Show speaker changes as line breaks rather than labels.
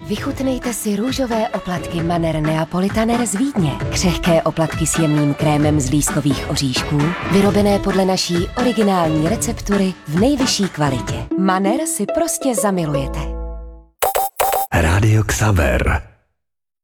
Vychutnejte si růžové oplatky Manner Neapolitaner z Vídně. Křehké oplatky s jemným krémem z lískových oříšků, vyrobené podle naší originální receptury v nejvyšší kvalitě. Manner si prostě zamilujete.
Rádio Xaver.